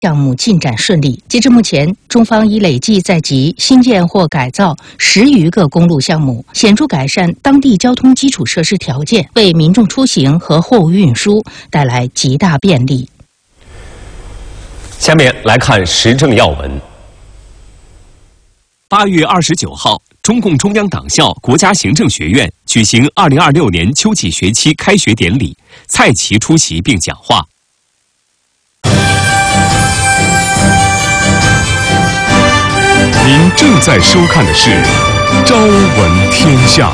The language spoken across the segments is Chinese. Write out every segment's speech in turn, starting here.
项目进展顺利。截至目前，中方已累计在即新建或改造10余个公路项目，显著改善当地交通基础设施条件，为民众出行和货物运输带来极大便利。 下面来看时政要闻。8月29号，中共中央党校国家行政学院举行2026年秋季学期开学典礼，蔡奇出席并讲话。 您正在收看的是《朝闻天下》。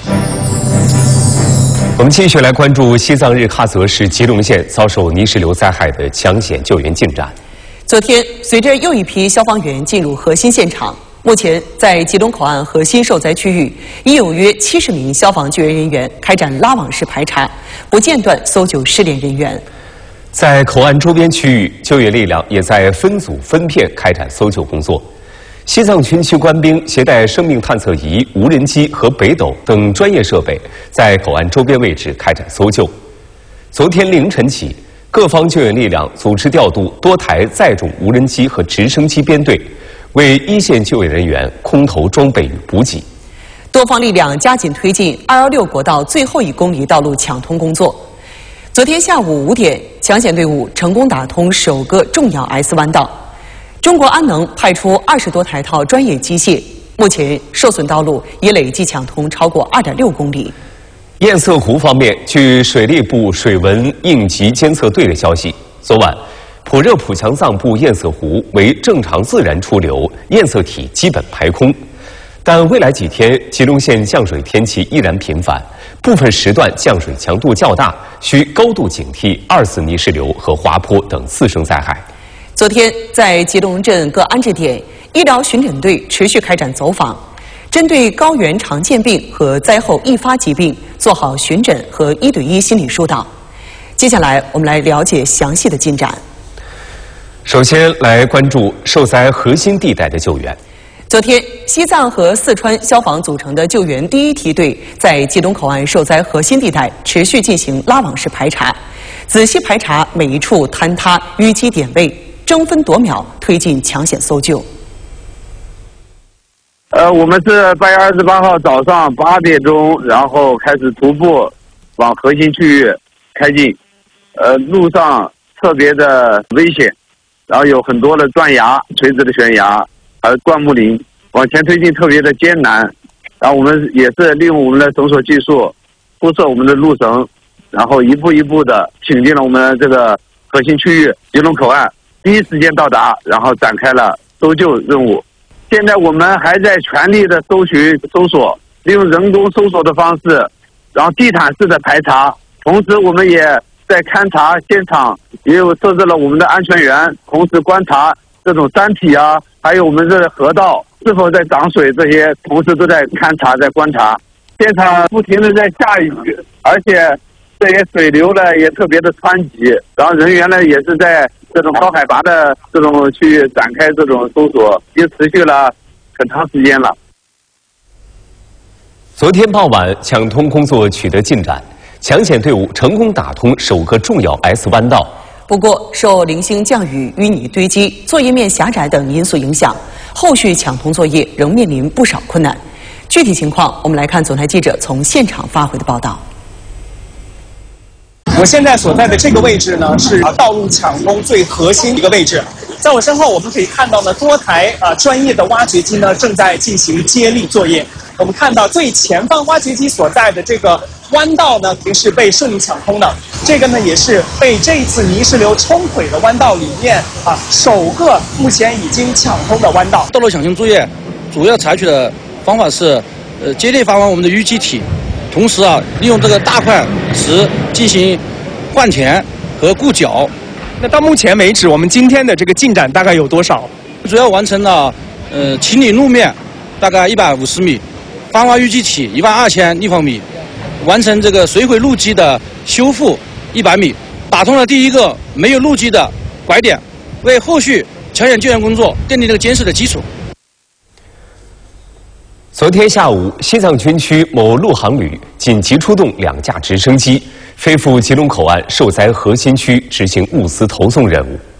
我们继续来关注西藏日喀则市吉隆县遭受泥石流灾害的抢险救援进展。 昨天，随着又一批消防员进入核心现场，目前在吉隆口岸核心受灾区域，已有约70名消防救援人员开展拉网式排查，不间断搜救失联人员。 在口岸周边区域，救援力量也在分组分片开展搜救工作。西藏军区官兵携带生命探测仪、无人机和北斗等专业设备，在口岸周边位置开展搜救。昨天凌晨起，各方救援力量组织调度多台载重无人机和直升机编队，为一线救援人员空投装备与补给。 多方力量加紧推进216国道最后1公里道路抢通工作。昨天下午5点，抢险队伍成功打通首个重要 S 弯道。中国安能派出20多台套专业机械，目前受损道路已累计抢通超过2.6公里。 堰塞湖方面，据水利部水文应急监测队的消息，昨晚普热普强藏部堰塞湖为正常自然出流，堰塞体基本排空。但未来几天，吉隆县降水天气依然频繁，部分时段降水强度较大，需高度警惕2次泥石流和滑坡等次生灾害。 昨天，在吉隆镇各安置点，医疗巡诊队持续开展走访，针对高原常见病和灾后易发疾病做好巡诊和1对1心理疏导。接下来，我们来了解详细的进展。 首先来关注受灾核心地带的救援。 昨天，西藏和四川消防组成的救援第1梯队在吉隆口岸受灾核心地带持续进行拉网式排查，仔细排查每一处坍塌淤积点位，争分夺秒推进抢险搜救。 我们是8月28号早上8点钟，然后开始徒步往核心区域开进。路上特别的危险，然后有很多的断崖、垂直的悬崖，灌木林，往前推进特别的艰难。然后我们也是利用我们的绳索技术，铺设我们的路绳，然后一步一步的挺进了我们这个核心区域吉隆口岸。第一时间到达，然后展开了搜救任务。现在我们还在全力的搜寻、搜索，利用人工搜索的方式，然后地毯式的排查。同时，我们也在勘察现场，也有设置了我们的安全员，同时观察这种山体啊，还有我们这河道是否在涨水，这些同时都在勘察、在观察。现场不停的在下雨，而且这些水流呢也特别的湍急，然后人员呢也是在这种高海拔的这种区域展开这种搜索，已经持续了很长时间了。 昨天傍晚，抢通工作取得进展，抢险队伍成功打通首个重要 S 弯道。 不过，受零星降雨、淤泥堆积、作业面狭窄等因素影响，后续抢通作业仍面临不少困难。具体情况，我们来看总台记者从现场发回的报道。 我现在所在的这个位置呢，是道路抢通最核心的一个位置。在我身后，我们可以看到呢，多台专业的挖掘机呢正在进行接力作业。我们看到最前方挖掘机所在的这个弯道呢，也是被顺利抢通的。这个呢，也是被这一次泥石流冲毁的弯道里面首个目前已经抢通的弯道。 道路抢通作业主要采取的方法是，接力发完我们的淤积体。同时利用这个大块石进行换填和固脚。 那到目前为止，我们今天的这个进展大概有多少？ 主要完成了清理路面大概150米，翻挖淤积体12000立方米，完成这个水毁路基的修复100米，打通了第一个没有路基的拐点，为后续抢险救援工作奠定了坚实的基础。 昨天下午，西藏军区某陆航旅紧急出动2架直升机，飞赴吉隆口岸受灾核心区执行物资投送任务。